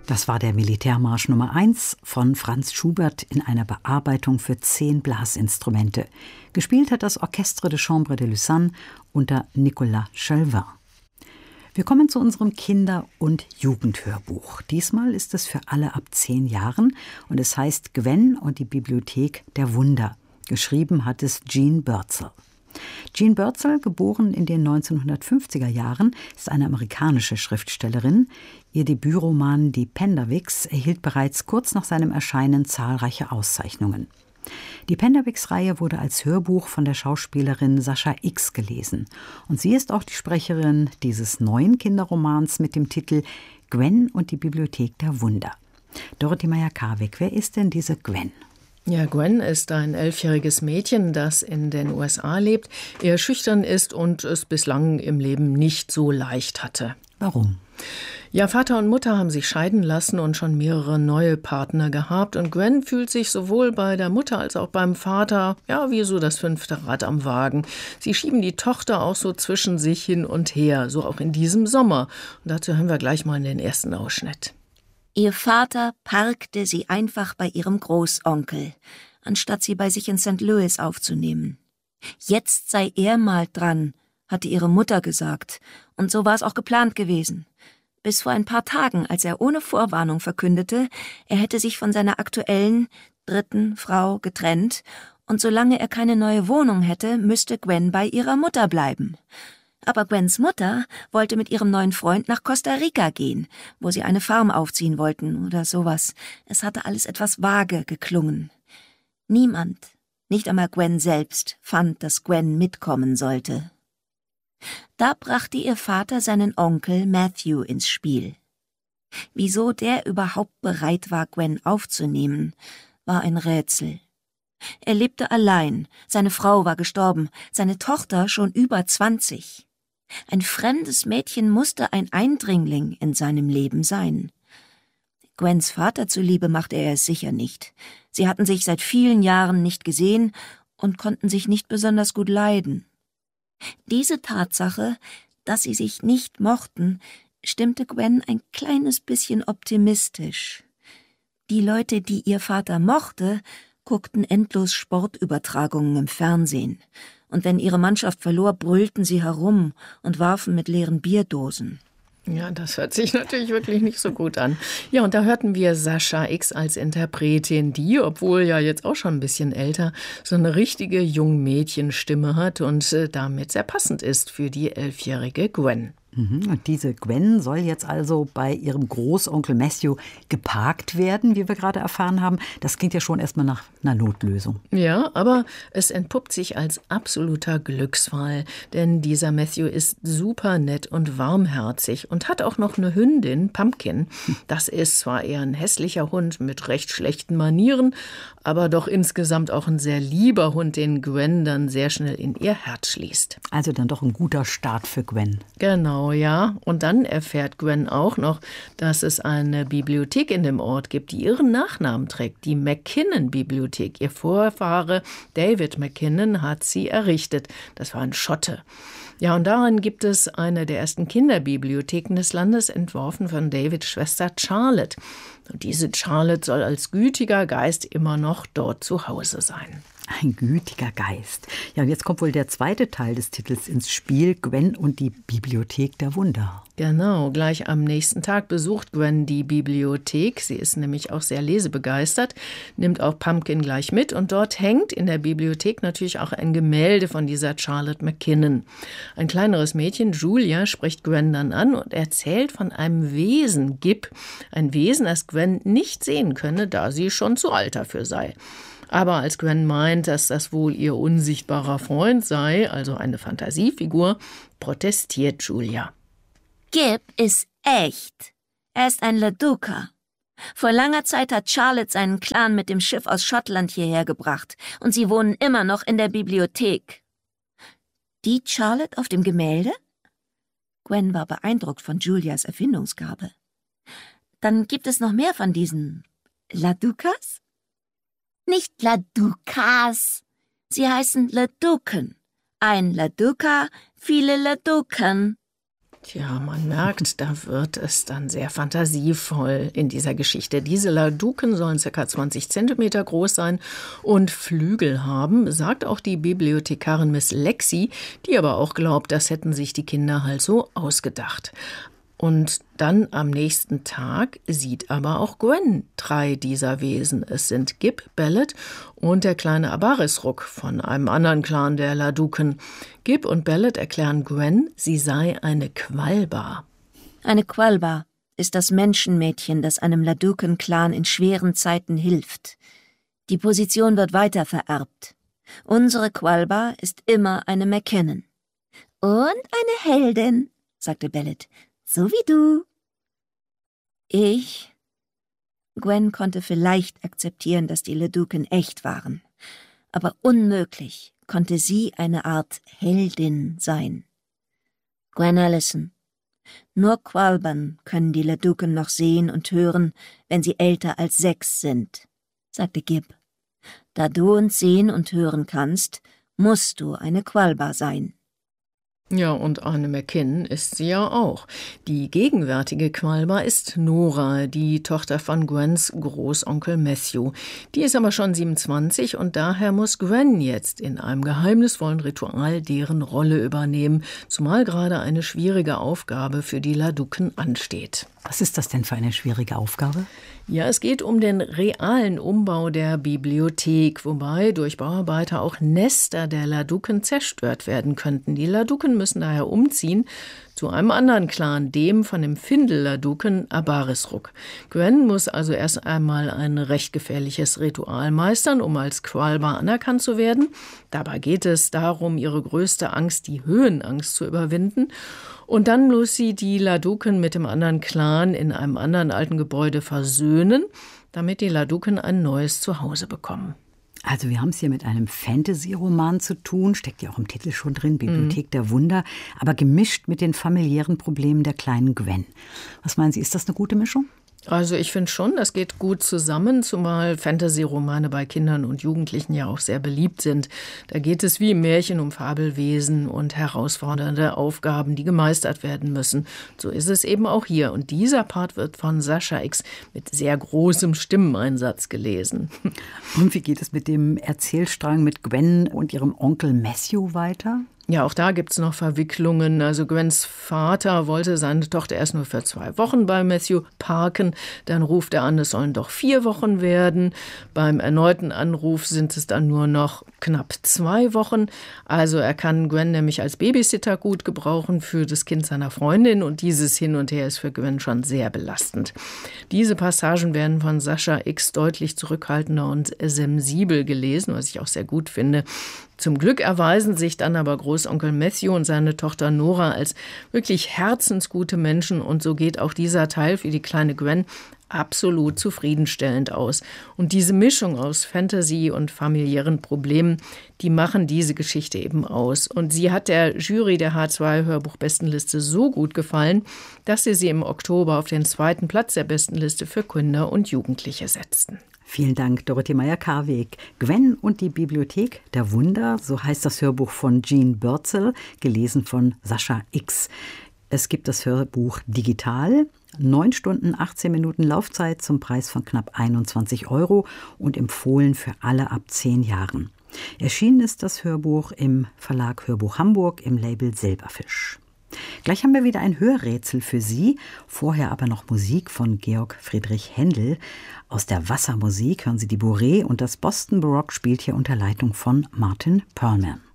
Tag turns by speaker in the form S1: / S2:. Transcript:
S1: Das war der Militärmarsch Nummer 1 von Franz Schubert in einer Bearbeitung für 10 Blasinstrumente. Gespielt hat das Orchestre de Chambre de Lausanne unter Nicolas Chelvin. Wir kommen zu unserem Kinder- und Jugendhörbuch. Diesmal ist es für alle ab 10 Jahren und es heißt Gwen und die Bibliothek der Wunder. Geschrieben hat es Jean Bürzel. Jean Bürzel, geboren in den 1950er Jahren, ist eine amerikanische Schriftstellerin. Ihr Debütroman Die Penderwicks erhielt bereits kurz nach seinem Erscheinen zahlreiche Auszeichnungen. Die Penderwicks-Reihe wurde als Hörbuch von der Schauspielerin Sascha X gelesen. Und sie ist auch die Sprecherin dieses neuen Kinderromans mit dem Titel Gwen und die Bibliothek der Wunder. Dorothee Meyer-Karweg, wer ist denn diese Gwen?
S2: Ja, Gwen ist ein 11-jähriges Mädchen, das in den USA lebt, eher schüchtern ist und es bislang im Leben nicht so leicht hatte.
S1: Warum?
S2: Ja, Vater und Mutter haben sich scheiden lassen und schon mehrere neue Partner gehabt. Und Gwen fühlt sich sowohl bei der Mutter als auch beim Vater, ja, wie so das 5. Rad am Wagen. Sie schieben die Tochter auch so zwischen sich hin und her, so auch in diesem Sommer. Und dazu hören wir gleich mal in den ersten Ausschnitt.
S3: Ihr Vater parkte sie einfach bei ihrem Großonkel, anstatt sie bei sich in St. Louis aufzunehmen. Jetzt sei er mal dran, hatte ihre Mutter gesagt, und so war es auch geplant gewesen. Bis vor ein paar Tagen, als er ohne Vorwarnung verkündete, er hätte sich von seiner aktuellen 3. Frau getrennt, und solange er keine neue Wohnung hätte, müsste Gwen bei ihrer Mutter bleiben. Aber Gwens Mutter wollte mit ihrem neuen Freund nach Costa Rica gehen, wo sie eine Farm aufziehen wollten oder sowas. Es hatte alles etwas vage geklungen. Niemand, nicht einmal Gwen selbst, fand, dass Gwen mitkommen sollte. Da brachte ihr Vater seinen Onkel Matthew ins Spiel. Wieso der überhaupt bereit war, Gwen aufzunehmen, war ein Rätsel. Er lebte allein, seine Frau war gestorben, seine Tochter schon über 20. Ein fremdes Mädchen musste ein Eindringling in seinem Leben sein. Gwens Vater zuliebe machte er es sicher nicht. Sie hatten sich seit vielen Jahren nicht gesehen und konnten sich nicht besonders gut leiden. Diese Tatsache, dass sie sich nicht mochten, stimmte Gwen ein kleines bisschen optimistisch. Die Leute, die ihr Vater mochte, guckten endlos Sportübertragungen im Fernsehen. Und wenn ihre Mannschaft verlor, brüllten sie herum und warfen mit leeren Bierdosen.
S2: Ja, das hört sich natürlich wirklich nicht so gut an. Ja, und da hörten wir Sascha X als Interpretin, die, obwohl ja jetzt auch schon ein bisschen älter, so eine richtige Jungmädchenstimme hat und damit sehr passend ist für die 11-jährige Gwen.
S1: Und diese Gwen soll jetzt also bei ihrem Großonkel Matthew geparkt werden, wie wir gerade erfahren haben. Das klingt ja schon erstmal nach einer Notlösung.
S2: Ja, aber es entpuppt sich als absoluter Glücksfall, denn dieser Matthew ist super nett und warmherzig und hat auch noch eine Hündin, Pumpkin. Das ist zwar eher ein hässlicher Hund mit recht schlechten Manieren, aber doch insgesamt auch ein sehr lieber Hund, den Gwen dann sehr schnell in ihr Herz schließt.
S1: Also dann doch ein guter Start für Gwen.
S2: Genau, ja. Und dann erfährt Gwen auch noch, dass es eine Bibliothek in dem Ort gibt, die ihren Nachnamen trägt, die McKinnon-Bibliothek. Ihr Vorfahre David McKinnon hat sie errichtet. Das war ein Schotte. Ja, und darin gibt es eine der ersten Kinderbibliotheken des Landes, entworfen von Davids Schwester Charlotte. Und diese Charlotte soll als gütiger Geist immer noch dort zu Hause sein.
S1: Ein gütiger Geist. Ja, und jetzt kommt wohl der zweite Teil des Titels ins Spiel, Gwen und die Bibliothek der Wunder.
S2: Genau, gleich am nächsten Tag besucht Gwen die Bibliothek. Sie ist nämlich auch sehr lesebegeistert, nimmt auch Pumpkin gleich mit und dort hängt in der Bibliothek natürlich auch ein Gemälde von dieser Charlotte McKinnon. Ein kleineres Mädchen, Julia, spricht Gwen dann an und erzählt von einem Wesen, Gib, ein Wesen, das Gwen nicht sehen könne, da sie schon zu alt dafür sei. Aber als Gwen meint, dass das wohl ihr unsichtbarer Freund sei, also eine Fantasiefigur, protestiert Julia.
S3: Gib ist echt. Er ist ein Leduca. Vor langer Zeit hat Charlotte seinen Clan mit dem Schiff aus Schottland hierher gebracht und sie wohnen immer noch in der Bibliothek. Die Charlotte auf dem Gemälde? Gwen war beeindruckt von Julias Erfindungsgabe. Dann gibt es noch mehr von diesen Leducas? Nicht Leducas. Sie heißen Leduken. Ein Leduca, viele Leduken.
S2: Tja, man merkt, da wird es dann sehr fantasievoll in dieser Geschichte. Diese Laduken sollen ca. 20 Zentimeter groß sein und Flügel haben, sagt auch die Bibliothekarin Miss Lexi, die aber auch glaubt, das hätten sich die Kinder halt so ausgedacht. Und dann am nächsten Tag sieht aber auch Gwen 3 dieser Wesen. Es sind Gib, Bellet und der kleine Abarisruk von einem anderen Clan der Laduken. Gib und Bellet erklären Gwen, sie sei eine Qualba.
S3: Eine Qualba ist das Menschenmädchen, das einem Laduken-Clan in schweren Zeiten hilft. Die Position wird weitervererbt. Unsere Qualba ist immer eine McKinnon. Und eine Heldin, sagte Bellet. So wie du. Gwen konnte vielleicht akzeptieren, dass die Laduken echt waren, aber unmöglich konnte sie eine Art Heldin sein. Gwen Allison. Nur Qualbern können die Laduken noch sehen und hören, wenn sie älter als 6 sind, sagte Gib. Da du uns sehen und hören kannst, musst du eine Qualba sein.
S2: Ja, und Anne McKinnon ist sie ja auch. Die gegenwärtige Qualba ist Nora, die Tochter von Gwens Großonkel Matthew. Die ist aber schon 27 und daher muss Gwen jetzt in einem geheimnisvollen Ritual deren Rolle übernehmen, zumal gerade eine schwierige Aufgabe für die Laduken ansteht.
S1: Was ist das denn für eine schwierige Aufgabe?
S2: Ja, es geht um den realen Umbau der Bibliothek, wobei durch Bauarbeiter auch Nester der Laduken zerstört werden könnten. Die Laduken müssen daher umziehen zu einem anderen Clan, dem von dem Findel-Laduken Abarisruk. Gwen muss also erst einmal ein recht gefährliches Ritual meistern, um als Qualba anerkannt zu werden. Dabei geht es darum, ihre größte Angst, die Höhenangst, zu überwinden. Und dann muss sie die Laduken mit dem anderen Clan in einem anderen alten Gebäude versöhnen, damit die Laduken ein neues Zuhause bekommen.
S1: Also wir haben es hier mit einem Fantasy-Roman zu tun, steckt ja auch im Titel schon drin, Bibliothek der Wunder, aber gemischt mit den familiären Problemen der kleinen Gwen. Was meinen Sie, ist das eine gute Mischung?
S2: Also ich finde schon, das geht gut zusammen, zumal Fantasy-Romane bei Kindern und Jugendlichen ja auch sehr beliebt sind. Da geht es wie im Märchen um Fabelwesen und herausfordernde Aufgaben, die gemeistert werden müssen. So ist es eben auch hier. Und dieser Part wird von Sascha X mit sehr großem Stimmeneinsatz gelesen.
S1: Und wie geht es mit dem Erzählstrang mit Gwen und ihrem Onkel Matthew weiter?
S2: Ja, auch da gibt's noch Verwicklungen. Also Gwens Vater wollte seine Tochter erst nur für 2 Wochen bei Matthew parken. Dann ruft er an, es sollen doch 4 Wochen werden. Beim erneuten Anruf sind es dann nur noch knapp 2 Wochen. Also er kann Gwen nämlich als Babysitter gut gebrauchen für das Kind seiner Freundin. Und dieses Hin und Her ist für Gwen schon sehr belastend. Diese Passagen werden von Sascha X deutlich zurückhaltender und sensibel gelesen, was ich auch sehr gut finde. Zum Glück erweisen sich dann aber Großonkel Matthew und seine Tochter Nora als wirklich herzensgute Menschen und so geht auch dieser Teil für die kleine Gwen absolut zufriedenstellend aus. Und diese Mischung aus Fantasy und familiären Problemen, die machen diese Geschichte eben aus. Und sie hat der Jury der H2-Hörbuchbestenliste so gut gefallen, dass sie im Oktober auf den 2. Platz der Bestenliste für Kinder und Jugendliche setzten.
S1: Vielen Dank, Dorothee Meyer-Karweg. Gwen und die Bibliothek der Wunder, so heißt das Hörbuch von Jean Bürzel, gelesen von Sascha X. Es gibt das Hörbuch digital, 9 Stunden, 18 Minuten Laufzeit zum Preis von knapp 21 € und empfohlen für alle ab 10 Jahren. Erschienen ist das Hörbuch im Verlag Hörbuch Hamburg im Label Silberfisch. Gleich haben wir wieder ein Hörrätsel für Sie, vorher aber noch Musik von Georg Friedrich Händel. Aus der Wassermusik hören Sie die Bourrée und das Boston Baroque spielt hier unter Leitung von Martin Perlman.